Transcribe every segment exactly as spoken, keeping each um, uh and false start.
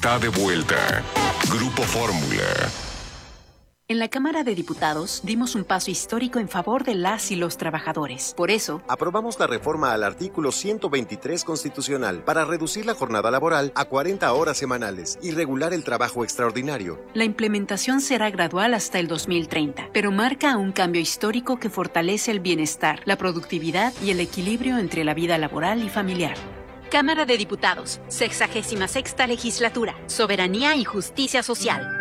está de vuelta. Grupo Fórmula. En la Cámara de Diputados dimos un paso histórico en favor de las y los trabajadores. Por eso, aprobamos la reforma al artículo ciento veintitrés constitucional para reducir la jornada laboral a cuarenta horas semanales y regular el trabajo extraordinario. La implementación será gradual hasta el dos mil treinta, pero marca un cambio histórico que fortalece el bienestar, la productividad y el equilibrio entre la vida laboral y familiar. Cámara de Diputados, sexagésima sexta legislatura, soberanía y justicia social.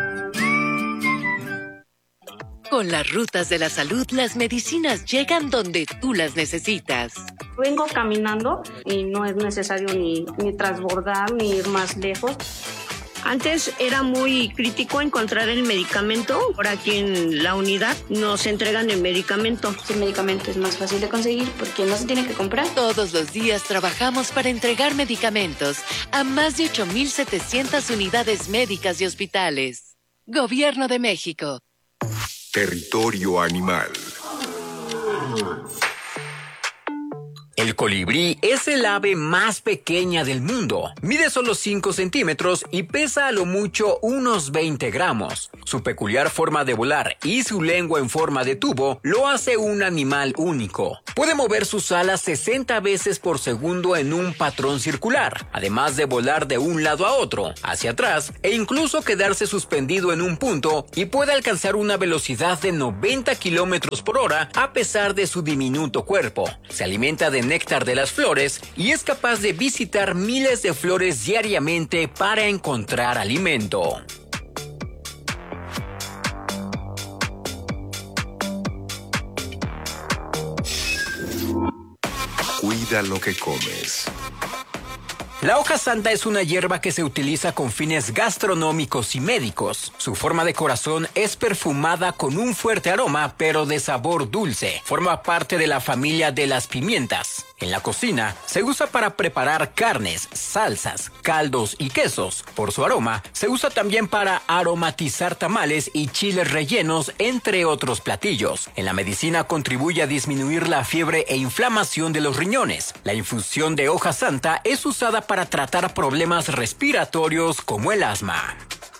Con las rutas de la salud, las medicinas llegan donde tú las necesitas. Vengo caminando y no es necesario ni, ni transbordar ni ir más lejos. Antes era muy crítico encontrar el medicamento. Ahora aquí en la unidad nos entregan el medicamento. El medicamento es más fácil de conseguir porque no se tiene que comprar. Todos los días trabajamos para entregar medicamentos a más de ocho mil setecientas unidades médicas y hospitales. Gobierno de México. Territorio animal. El colibrí es el ave más pequeña del mundo. Mide solo cinco centímetros y pesa a lo mucho unos veinte gramos. Su peculiar forma de volar y su lengua en forma de tubo lo hace un animal único. Puede mover sus alas sesenta veces por segundo en un patrón circular, además de volar de un lado a otro, hacia atrás e incluso quedarse suspendido en un punto, y puede alcanzar una velocidad de noventa kilómetros por hora a pesar de su diminuto cuerpo. Se alimenta de néctar de las flores y es capaz de visitar miles de flores diariamente para encontrar alimento. Cuida lo que comes. La hoja santa es una hierba que se utiliza con fines gastronómicos y médicos. Su forma de corazón es perfumada con un fuerte aroma, pero de sabor dulce. Forma parte de la familia de las pimientas. En la cocina, se usa para preparar carnes, salsas, caldos y quesos. Por su aroma, se usa también para aromatizar tamales y chiles rellenos, entre otros platillos. En la medicina contribuye a disminuir la fiebre e inflamación de los riñones. La infusión de hoja santa es usada para tratar problemas respiratorios como el asma.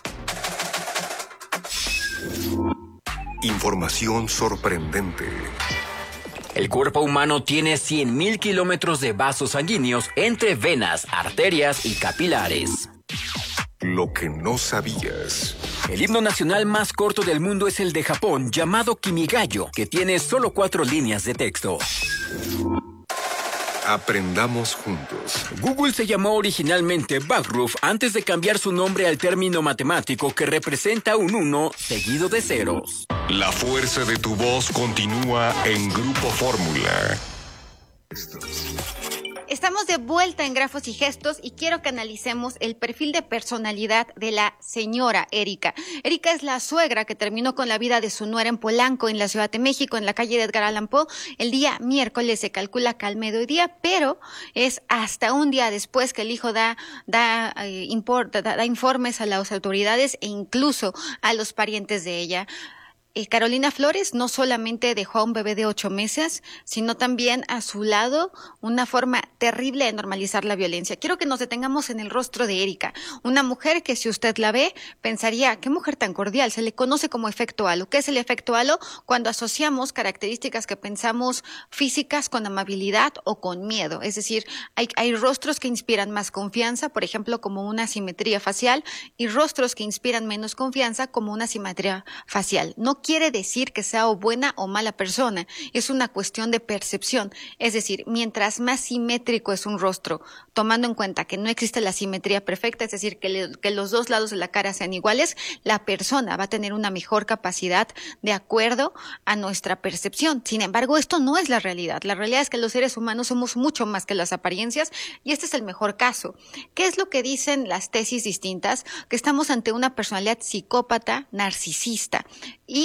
Información sorprendente. El cuerpo humano tiene cien mil kilómetros de vasos sanguíneos entre venas, arterias y capilares. Lo que no sabías. El himno nacional más corto del mundo es el de Japón, llamado Kimigayo, que tiene solo cuatro líneas de texto. Aprendamos juntos. Google se llamó originalmente Backroof antes de cambiar su nombre al término matemático que representa un uno seguido de ceros. La fuerza de tu voz continúa en Grupo Fórmula. Estamos de vuelta en Grafos y Gestos y quiero que analicemos el perfil de personalidad de la señora Erika. Erika es la suegra que terminó con la vida de su nuera en Polanco, en la Ciudad de México, en la calle de Edgar Allan Poe. El día miércoles se calcula que al mediodía, pero es hasta un día después que el hijo da, da, eh, import, da, da informes a las autoridades e incluso a los parientes de ella. Eh, Carolina Flores no solamente dejó a un bebé de ocho meses, sino también a su lado una forma terrible de normalizar la violencia. Quiero que nos detengamos en el rostro de Erika, una mujer que si usted la ve, pensaría, qué mujer tan cordial, se le conoce como efecto halo. ¿Qué es el efecto halo? Cuando asociamos características que pensamos físicas con amabilidad o con miedo. Es decir, hay, hay rostros que inspiran más confianza, por ejemplo, como una simetría facial, y rostros que inspiran menos confianza, como una simetría facial. No quiere decir que sea o buena o mala persona, es una cuestión de percepción. Es decir, mientras más simétrico es un rostro, tomando en cuenta que no existe la simetría perfecta, es decir, que, le, que los dos lados de la cara sean iguales, la persona va a tener una mejor capacidad de acuerdo a nuestra percepción. Sin embargo, esto no es la realidad. La realidad es que los seres humanos somos mucho más que las apariencias y este es el mejor caso. ¿Qué es lo que dicen las tesis distintas? Que estamos ante una personalidad psicópata, narcisista, y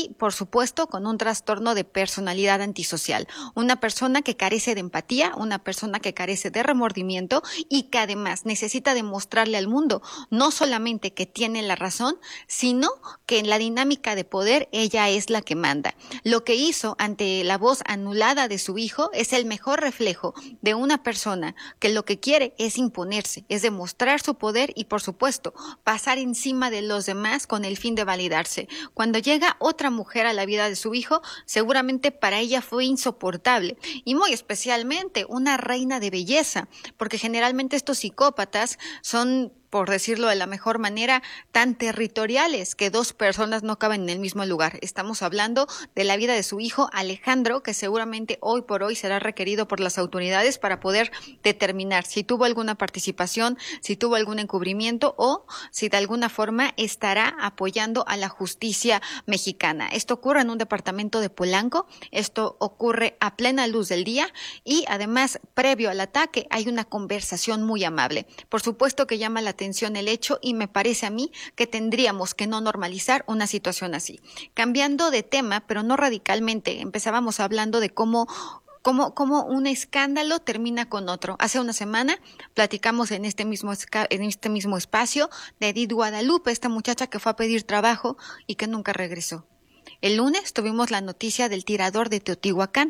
y, por supuesto, con un trastorno de personalidad antisocial. Una persona que carece de empatía, una persona que carece de remordimiento y que además necesita demostrarle al mundo no solamente que tiene la razón, sino que en la dinámica de poder ella es la que manda. Lo que hizo ante la voz anulada de su hijo es el mejor reflejo de una persona que lo que quiere es imponerse, es demostrar su poder y, por supuesto, pasar encima de los demás con el fin de validarse. Cuando llega otra mujer a la vida de su hijo, seguramente para ella fue insoportable, y muy especialmente una reina de belleza, porque generalmente estos psicópatas son, por decirlo de la mejor manera, tan territoriales que dos personas no caben en el mismo lugar. Estamos hablando de la vida de su hijo Alejandro, que seguramente hoy por hoy será requerido por las autoridades para poder determinar si tuvo alguna participación, si tuvo algún encubrimiento o si de alguna forma estará apoyando a la justicia mexicana. Esto ocurre en un departamento de Polanco, esto ocurre a plena luz del día y además, previo al ataque, hay una conversación muy amable. Por supuesto que llama la atención el hecho y me parece a mí que tendríamos que no normalizar una situación así. Cambiando de tema, pero no radicalmente, empezábamos hablando de cómo Cómo, cómo un escándalo termina con otro. Hace una semana platicamos en este mismo en este mismo espacio de Edith Guadalupe, esta muchacha que fue a pedir trabajo y que nunca regresó. El lunes tuvimos la noticia del tirador de Teotihuacán.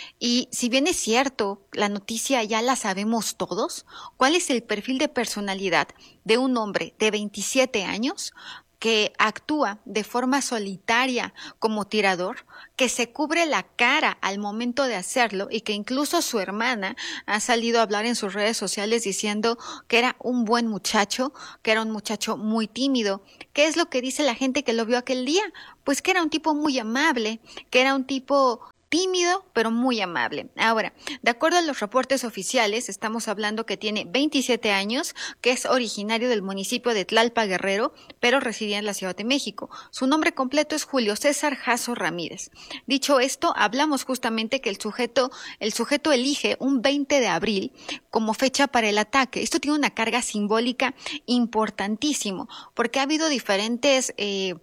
Y si bien es cierto, la noticia ya la sabemos todos, ¿cuál es el perfil de personalidad de un hombre de veintisiete años que actúa de forma solitaria como tirador, que se cubre la cara al momento de hacerlo y que incluso su hermana ha salido a hablar en sus redes sociales diciendo que era un buen muchacho, que era un muchacho muy tímido? ¿Qué es lo que dice la gente que lo vio aquel día? Pues que era un tipo muy amable, que era un tipo tímido, pero muy amable. Ahora, de acuerdo a los reportes oficiales, estamos hablando que tiene veintisiete años, que es originario del municipio de Tlalpa Guerrero, pero residía en la Ciudad de México. Su nombre completo es Julio César Jasso Ramírez. Dicho esto, hablamos justamente que el sujeto, el sujeto elige un veinte de abril como fecha para el ataque. Esto tiene una carga simbólica importantísimo, porque ha habido diferentes eh,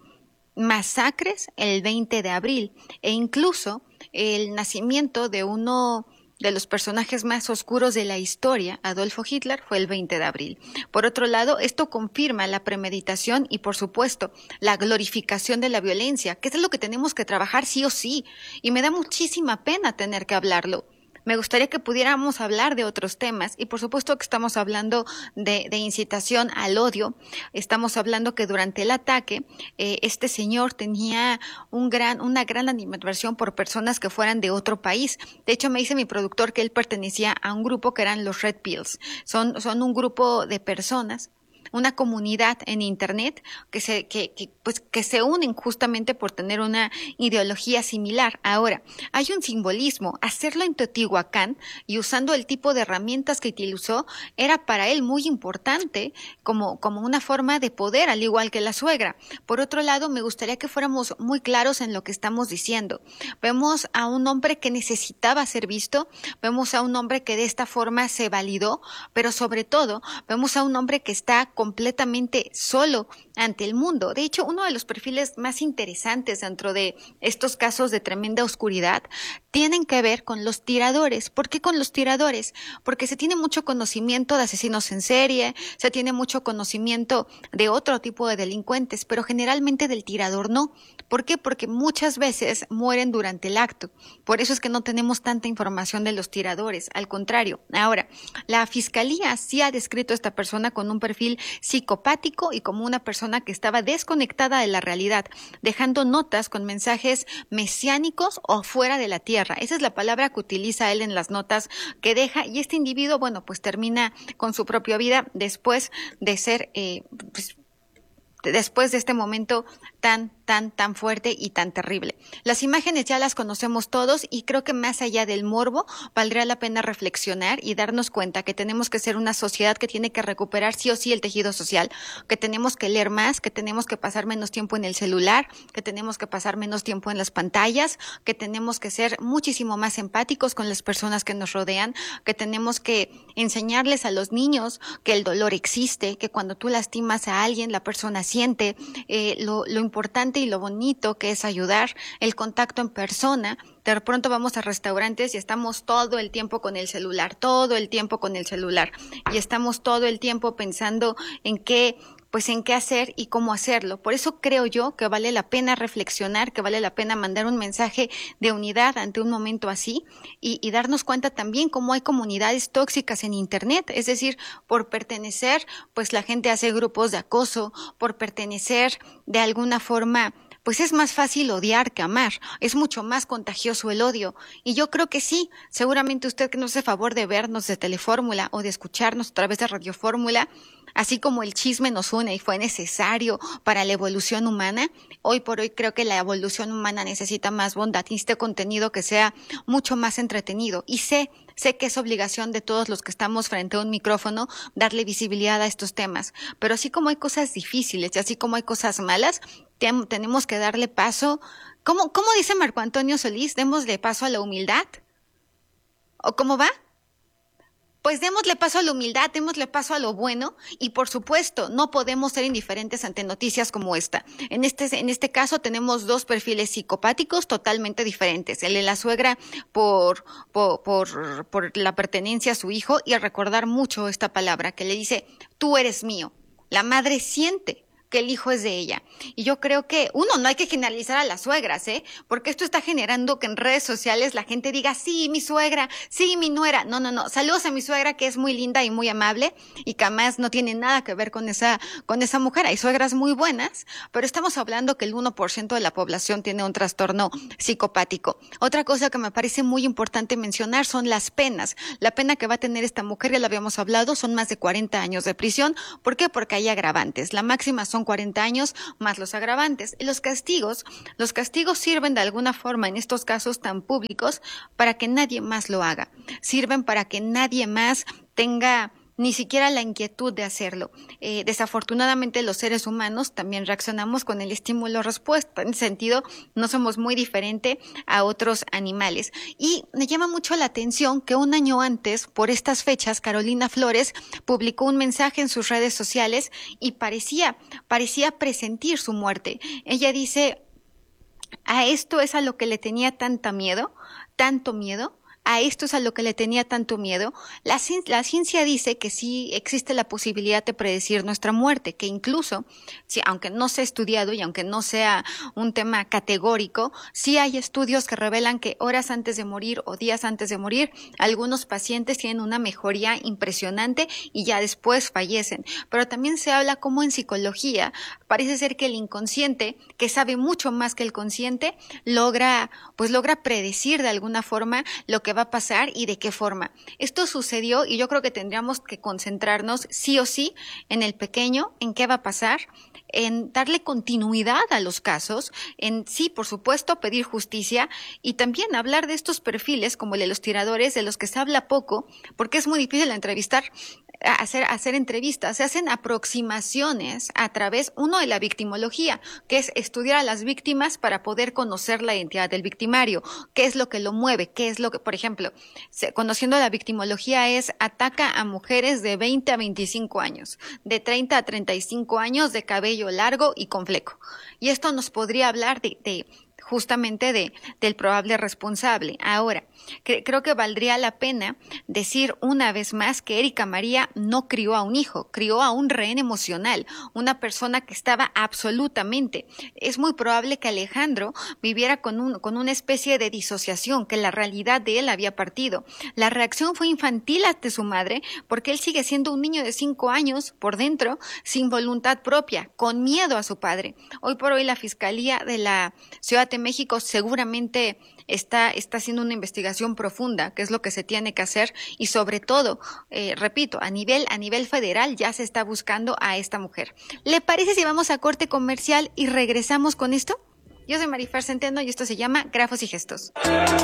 masacres el veinte de abril, e incluso el nacimiento de uno de los personajes más oscuros de la historia, Adolfo Hitler, fue el veinte de abril. Por otro lado, esto confirma la premeditación y, por supuesto, la glorificación de la violencia, que es lo que tenemos que trabajar sí o sí, y me da muchísima pena tener que hablarlo. Me gustaría que pudiéramos hablar de otros temas y por supuesto que estamos hablando de, de incitación al odio. Estamos hablando que durante el ataque eh, este señor tenía un gran, una gran animadversión por personas que fueran de otro país. De hecho, me dice mi productor que él pertenecía a un grupo que eran los Red Pills. Son, son un grupo de personas, una comunidad en internet que se, que, que, pues, que se unen justamente por tener una ideología similar. Ahora, hay un simbolismo. Hacerlo en Teotihuacán y usando el tipo de herramientas que utilizó era para él muy importante como, como una forma de poder, al igual que la suegra. Por otro lado, me gustaría que fuéramos muy claros en lo que estamos diciendo. Vemos a un hombre que necesitaba ser visto, vemos a un hombre que de esta forma se validó, pero sobre todo, vemos a un hombre que está completamente solo ante el mundo. De hecho, uno de los perfiles más interesantes dentro de estos casos de tremenda oscuridad tienen que ver con los tiradores. ¿Por qué con los tiradores? Porque se tiene mucho conocimiento de asesinos en serie, se tiene mucho conocimiento de otro tipo de delincuentes, pero generalmente del tirador no. ¿Por qué? Porque muchas veces mueren durante el acto. Por eso es que no tenemos tanta información de los tiradores. Al contrario. Ahora, la fiscalía sí ha descrito a esta persona con un perfil psicopático y como una persona que estaba desconectada de la realidad, dejando notas con mensajes mesiánicos o fuera de la tierra. Esa es la palabra que utiliza él en las notas que deja, y este individuo, bueno, pues termina con su propia vida después de ser, eh, pues, después de este momento tan, tan, tan fuerte y tan terrible. Las imágenes ya las conocemos todos y creo que más allá del morbo, valdría la pena reflexionar y darnos cuenta que tenemos que ser una sociedad que tiene que recuperar sí o sí el tejido social, que tenemos que leer más, que tenemos que pasar menos tiempo en el celular, que tenemos que pasar menos tiempo en las pantallas, que tenemos que ser muchísimo más empáticos con las personas que nos rodean, que tenemos que enseñarles a los niños que el dolor existe, que cuando tú lastimas a alguien, la persona siente, eh, lo, lo importante y lo bonito que es ayudar, el contacto en persona. De pronto vamos a restaurantes y estamos todo el tiempo con el celular, todo el tiempo con el celular. Y estamos todo el tiempo pensando en qué, pues en qué hacer y cómo hacerlo. Por eso creo yo que vale la pena reflexionar, que vale la pena mandar un mensaje de unidad ante un momento así y, y darnos cuenta también cómo hay comunidades tóxicas en Internet. Es decir, por pertenecer, pues la gente hace grupos de acoso, por pertenecer de alguna forma, pues es más fácil odiar que amar, es mucho más contagioso el odio. Y yo creo que sí, seguramente usted que nos hace favor de vernos de Telefórmula o de escucharnos a través de Radio Fórmula, así como el chisme nos une y fue necesario para la evolución humana, hoy por hoy creo que la evolución humana necesita más bondad y este contenido que sea mucho más entretenido. Y sé, sé que es obligación de todos los que estamos frente a un micrófono darle visibilidad a estos temas, pero así como hay cosas difíciles y así como hay cosas malas, te- tenemos que darle paso. ¿Cómo, cómo dice Marco Antonio Solís? ¿Démosle paso a la humildad? ¿O cómo va? Pues démosle paso a la humildad, démosle paso a lo bueno y por supuesto no podemos ser indiferentes ante noticias como esta. En este, en este caso tenemos dos perfiles psicopáticos totalmente diferentes. El de la suegra por, por, por, por la pertenencia a su hijo y a recordar mucho esta palabra que le dice, tú eres mío. La madre siente que el hijo es de ella. Y yo creo que, uno, no hay que generalizar a las suegras, ¿eh? Porque esto está generando que en redes sociales la gente diga, sí, mi suegra, sí, mi nuera. No, no, no. Saludos a mi suegra, que es muy linda y muy amable y que además no tiene nada que ver con esa, con esa mujer. Hay suegras muy buenas, pero estamos hablando que el uno por ciento de la población tiene un trastorno psicopático. Otra cosa que me parece muy importante mencionar son las penas. La pena que va a tener esta mujer, ya lo habíamos hablado, son más de cuarenta años de prisión. ¿Por qué? Porque hay agravantes. La máxima son cuarenta años más los agravantes. Y los castigos, los castigos sirven de alguna forma en estos casos tan públicos para que nadie más lo haga. Sirven para que nadie más tenga ni siquiera la inquietud de hacerlo. Eh, desafortunadamente los seres humanos también reaccionamos con el estímulo-respuesta. En ese sentido, no somos muy diferentes a otros animales. Y me llama mucho la atención que un año antes, por estas fechas, Carolina Flores publicó un mensaje en sus redes sociales y parecía, parecía presentir su muerte. Ella dice, a esto es a lo que le tenía tanta miedo, tanto miedo. A esto es a lo que le tenía tanto miedo. La, la ciencia dice que sí existe la posibilidad de predecir nuestra muerte, que incluso, sí, aunque no se ha estudiado y aunque no sea un tema categórico, sí hay estudios que revelan que horas antes de morir o días antes de morir, algunos pacientes tienen una mejoría impresionante y ya después fallecen. Pero también se habla como en psicología, parece ser que el inconsciente, que sabe mucho más que el consciente, logra, pues logra predecir de alguna forma lo que va a pasar y de qué forma. Esto sucedió y yo creo que tendríamos que concentrarnos sí o sí en el pequeño, en qué va a pasar, en darle continuidad a los casos, en sí, por supuesto, pedir justicia y también hablar de estos perfiles como el de los tiradores, de los que se habla poco, porque es muy difícil entrevistar, hacer, hacer entrevistas. Se hacen aproximaciones a través, uno, de la victimología, que es estudiar a las víctimas para poder conocer la identidad del victimario, qué es lo que lo mueve, qué es lo que, por ejemplo, se, conociendo la victimología es ataca a mujeres de veinte a veinticinco años, de treinta a treinta y cinco años, de cabello largo y con fleco. Y esto nos podría hablar de, de justamente de, del probable responsable. Ahora, cre- creo que valdría la pena decir una vez más que Erika María no crió a un hijo, crió a un rehén emocional, una persona que estaba absolutamente. Es muy probable que Alejandro viviera con, un, con una especie de disociación, que la realidad de él había partido. La reacción fue infantil ante su madre, porque él sigue siendo un niño de cinco años por dentro, sin voluntad propia, con miedo a su padre. Hoy por hoy la Fiscalía de la Ciudad de México seguramente está, está haciendo una investigación profunda, que es lo que se tiene que hacer, y sobre todo, eh, repito, a nivel, a nivel federal ya se está buscando a esta mujer. ¿Le parece si vamos a corte comercial y regresamos con esto? Yo soy Marifer Centeno y esto se llama Grafos y Gestos.